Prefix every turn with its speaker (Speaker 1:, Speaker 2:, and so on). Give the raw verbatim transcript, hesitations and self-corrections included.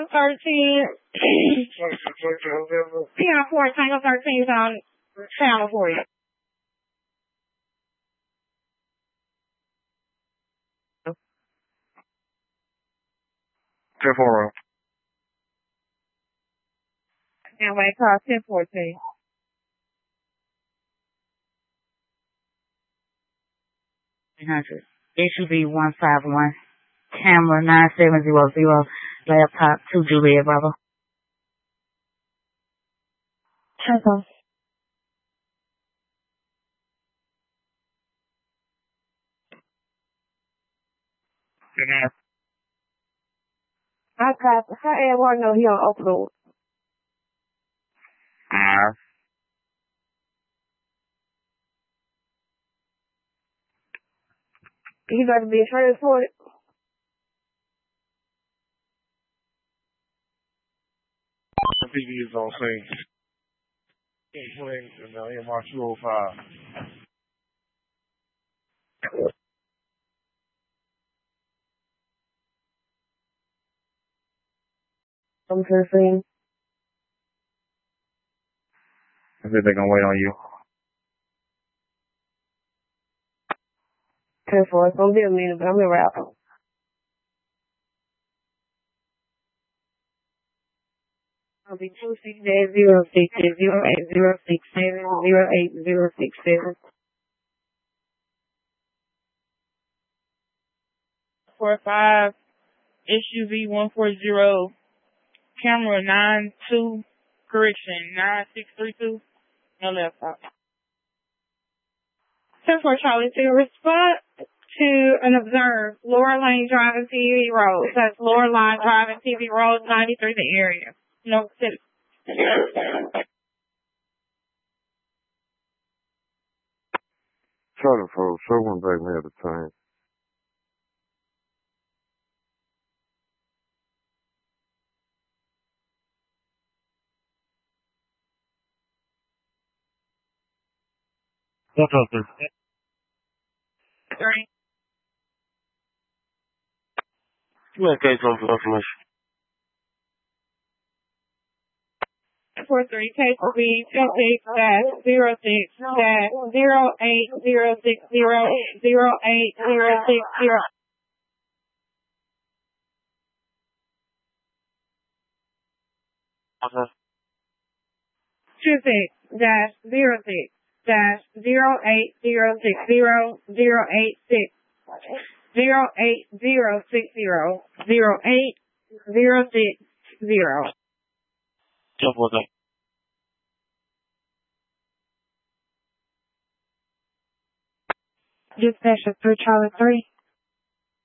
Speaker 1: Tango thirteen. P I four Tango thirteen is on channel for you.
Speaker 2: ten four.
Speaker 1: And wait, call ten fourteen.
Speaker 3: three hundred. S U V one five one. Camera nine seven zero zero. Laptop two Juliet Bravo.
Speaker 1: Tango.
Speaker 2: Yeah.
Speaker 1: I got, how everyone know he on upload?
Speaker 2: Uh,
Speaker 1: He got to be ashamed for it.
Speaker 2: the T V is on scene. Playing in the M R two oh five.
Speaker 1: I'm to the scene.
Speaker 2: I said they're gonna wait on you.
Speaker 1: ten four. It's gonna be a minute, but I'm gonna wrap. I'll be two six eight zero six zero eight zero six seven zero eight zero six seven.
Speaker 4: Four five S U V one four zero. Camera nine two. Correction nine six three two. No laptop.
Speaker 1: ten four Charlie to respond to an observed Lower Lane Drive and T V Road. That's Lower Line Drive and T V Road ninety-three the area. No city.
Speaker 2: Charlie folks, someone back me at the time. What's up there?
Speaker 1: Three.
Speaker 2: You ain't got some information.
Speaker 1: Four three K B two six dash zero six dash zero eight zero six zero zero eight zero six zero.
Speaker 2: Okay.
Speaker 1: Two six dash zero six dash zero eight zero six zero zero eight six zero eight zero six zero zero eight zero six zero.
Speaker 2: Jump with it.
Speaker 1: Dispatcher three Charlie three.